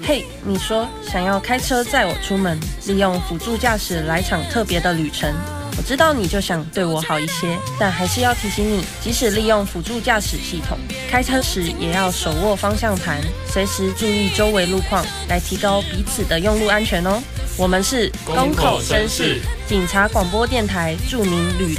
嘿，你说想要开车载我出门，利用辅助驾驶来场特别的旅程。我知道你就想对我好一些，但还是要提醒你，即使利用辅助驾驶系统，开车时也要手握方向盘，随时注意周围路况，来提高彼此的用路安全哦。我们是公口绅士警察广播电台，祝您旅